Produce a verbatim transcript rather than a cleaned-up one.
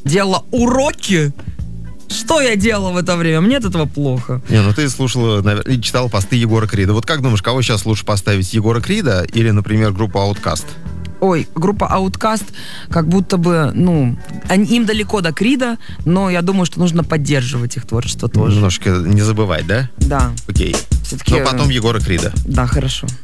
делала уроки. Что я делала в это время? Мне от этого плохо. Не, ну ты слушала навер- и читала посты Егора Крида. Вот как думаешь, кого сейчас лучше поставить? Егора Крида или, например, группу Outkast? Ой, группа Outkast, как будто бы, ну, они, им далеко до Крида, но я думаю, что нужно поддерживать их творчество тоже. Немножко не забывать, да? Да. Окей. Все-таки... Но потом Егора Крида. Да, хорошо.